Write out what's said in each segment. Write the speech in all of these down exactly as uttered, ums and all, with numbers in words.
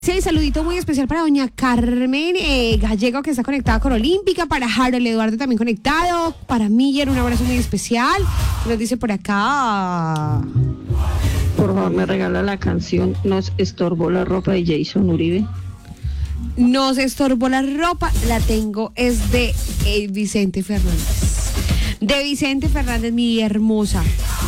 Sí, saludito muy especial para doña Carmen eh, Gallego, que está conectada con Olímpica, para Harold Eduardo también conectado, para Miller un abrazo muy especial. Nos dice por acá: por favor, me regala la canción Nos estorbó la ropa de Jason Uribe. Nos estorbó la ropa, la tengo, es de eh, Vicente Fernández. De Vicente Fernández, mi hermosa.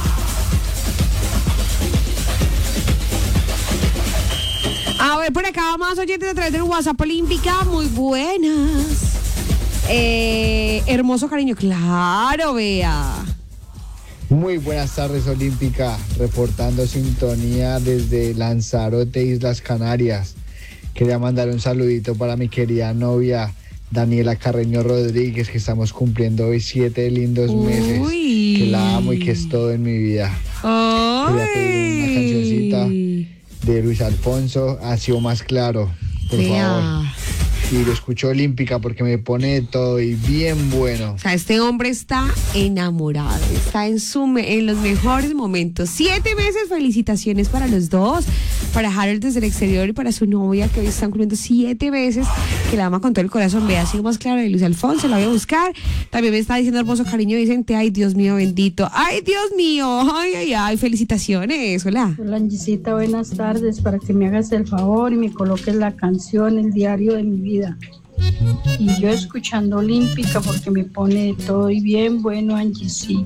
A ver, por acá más oyentes a través del WhatsApp Olímpica, muy buenas. Eh, hermoso cariño, claro, vea. Muy buenas tardes, Olímpica, reportando sintonía desde Lanzarote, Islas Canarias. Quería mandar un saludito para mi querida novia Daniela Carreño Rodríguez, que estamos cumpliendo hoy siete lindos Uy. meses, que la amo y que es todo en mi vida. Ay. Quería pedir una cancioncita de Luis Alfonso, Ha sido más claro, por Vea. favor. Y lo escucho Olímpica porque me pone de todo y bien bueno. O sea, este hombre está enamorado, está en su me- en los mejores momentos. Siete meses, felicitaciones para los dos, para Harold desde el exterior y para su novia, que hoy están cumpliendo siete meses, que la ama con todo el corazón. Vea, así más claro de Luis Alfonso, la voy a buscar. También me está diciendo hermoso cariño Vicente, ay Dios mío bendito, ay Dios mío, ay, ay, ay, felicitaciones, hola. Hola Angisita, buenas tardes, para que me hagas el favor y me coloques la canción El diario de mi vida. Y yo escuchando Olímpica porque me pone de todo y bien bueno, Angisita.